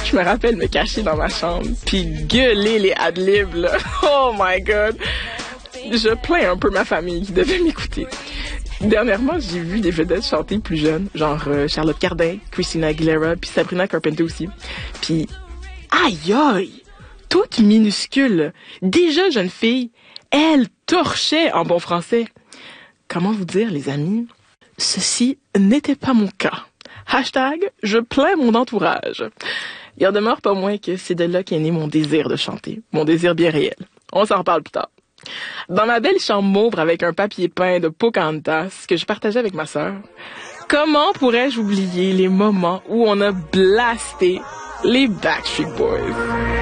Je me rappelle me cacher dans ma chambre, puis gueuler les ad-libs, là. Oh my God! Je plains un peu ma famille qui devait m'écouter. Dernièrement, j'ai vu des vedettes chanter plus jeunes, genre Charlotte Cardin, Christina Aguilera, puis Sabrina Carpenter aussi. Puis, aïe aïe! Toute minuscule, déjà jeune fille, elle torchait en bon français. Comment vous dire, les amis? Ceci n'était pas mon cas. Hashtag, je plains mon entourage. Il en demeure pas moins que c'est de là qu'est né mon désir de chanter. Mon désir bien réel. On s'en reparle plus tard. Dans ma belle chambre mauve avec un papier peint de Pocahontas que je partageais avec ma sœur, comment pourrais-je oublier les moments où on a blasté les Backstreet Boys?